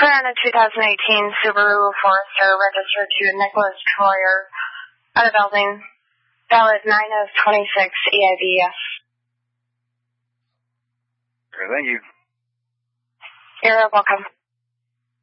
on a 2018 Subaru Forester registered to Nicholas Troyer at a building. Valid 9 of 26 EIVF. Okay, thank you. You're welcome.